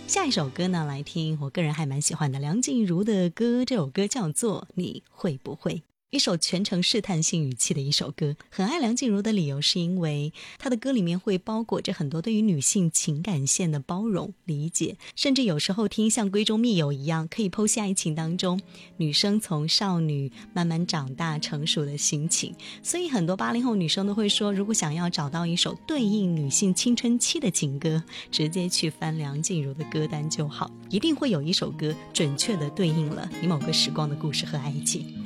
下一首歌呢，来听我个人还蛮喜欢的梁静茹的歌，这首歌叫做你会不会，一首全程试探性语气的一首歌。很爱梁静茹的理由是因为她的歌里面会包裹着很多对于女性情感线的包容理解，甚至有时候听像闺中密友一样，可以剖析爱情当中女生从少女慢慢长大成熟的心情。所以很多80后女生都会说，如果想要找到一首对应女性青春期的情歌，直接去翻梁静茹的歌单就好，一定会有一首歌准确地对应了你某个时光的故事和爱情。